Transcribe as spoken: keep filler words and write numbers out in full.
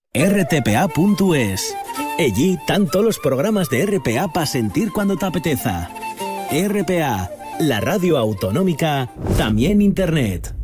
R T P A punto es. Allí están todos los programas de R P A para sentir cuando te apeteza. R P A, la radio autonómica, también internet.